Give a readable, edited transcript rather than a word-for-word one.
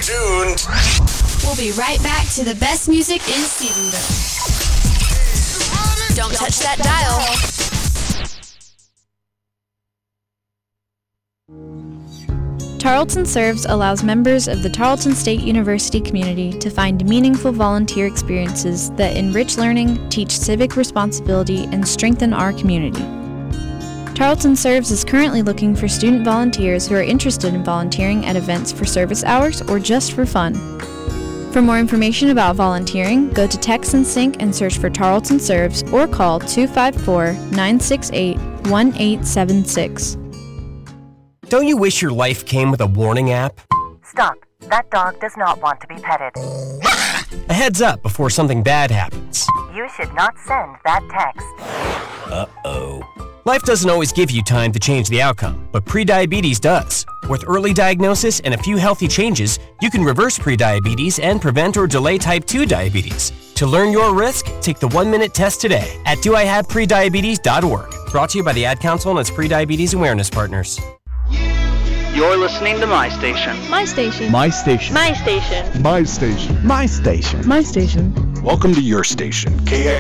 tuned. We'll be right back to the best music in Stephenville. Don't touch that dial. Tarleton Serves allows members of the Tarleton State University community to find meaningful volunteer experiences that enrich learning, teach civic responsibility, and strengthen our community. Tarleton Serves is currently looking for student volunteers who are interested in volunteering at events for service hours or just for fun. For more information about volunteering, go to Text and Sync and search for Tarleton Serves or call 254-968-1876. Don't you wish your life came with a warning app? Stop. That dog does not want to be petted. A heads up before something bad happens. You should not send that text. Uh-oh. Life doesn't always give you time to change the outcome, but prediabetes does. With early diagnosis and a few healthy changes, you can reverse prediabetes and prevent or delay type 2 diabetes. To learn your risk, take the 1-minute test today at doihaveprediabetes.org. Brought to you by the Ad Council and its prediabetes awareness partners. You're listening to My Station. My Station. My Station. My Station. My Station. My Station. My Station. Welcome to your station, KX